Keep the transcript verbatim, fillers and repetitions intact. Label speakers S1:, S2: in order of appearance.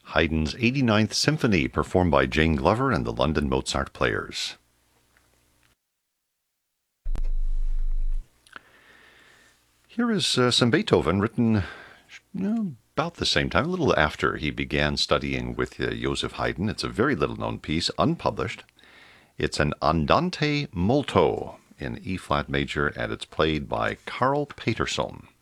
S1: Haydn's eighty-ninth Symphony, performed by Jane Glover and the London Mozart Players. Here is uh, some Beethoven, written you know, about the same time, a little after he began studying with uh, Joseph Haydn. It's a very little-known piece, unpublished. It's an Andante molto in E-flat major, and it's played by Carl Peterson.